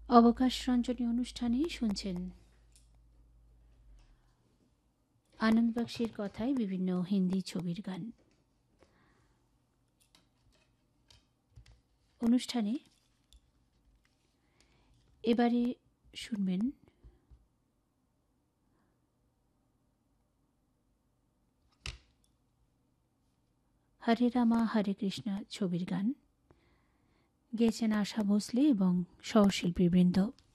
অবকাশ রঞ্জনী অনুষ্ঠানে শুনছেন আনন্দ বাক্সের কথায় বিভিন্ন হিন্দি ছবির গান। অনুষ্ঠানে এবারে শুনবেন হরে রামা হরে কৃষ্ণ ছবির গান। গেয়েছেন আশা ভোসলে এবং সহশিল্পীবৃন্দ।